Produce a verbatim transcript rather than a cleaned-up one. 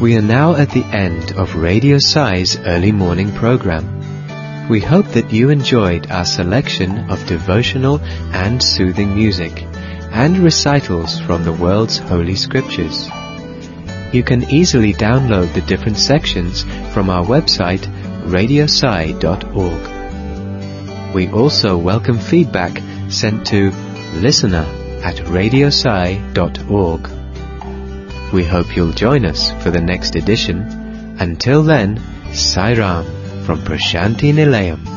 We are now at the end of Radio Sai's early morning program. We hope that you enjoyed our selection of devotional and soothing music and recitals from the world's holy scriptures. You can easily download the different sections from our website radio sai dot org. We also welcome feedback sent to listener at radio sai dot org. We hope you'll join us for the next edition. Until then, Sai Ram from Prashanti Nilayam.